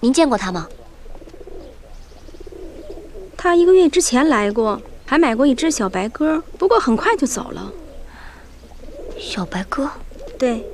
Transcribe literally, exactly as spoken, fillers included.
您见过他吗？ 他一个月之前来过，还买过一只小白鸽，不过很快就走了。 小白鸽？ 对。